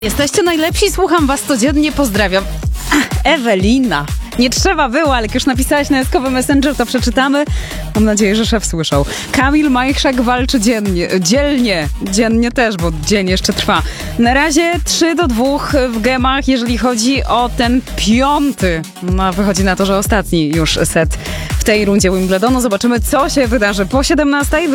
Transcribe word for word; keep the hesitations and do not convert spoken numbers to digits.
Jesteście najlepsi, słucham was codziennie, pozdrawiam. Ewelina. Nie trzeba było, ale jak już napisałaś na Eskowy Messenger, to przeczytamy. Mam nadzieję, że szef słyszał. Kamil Majchrzak walczy dziennie, dzielnie. Dziennie też, bo dzień jeszcze trwa. Na razie trzy do dwóch w gemach, jeżeli chodzi o ten piąty. No, wychodzi na to, że ostatni już set w tej rundzie Wimbledonu. Zobaczymy, co się wydarzy po siedemnastej.